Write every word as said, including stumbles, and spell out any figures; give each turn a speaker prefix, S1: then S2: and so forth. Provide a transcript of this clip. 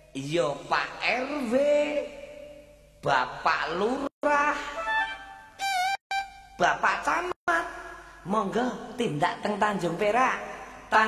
S1: Iya Pak R W, Bapak Lurah, Bapak Camat, monggo tindak teng Tanjung Perak.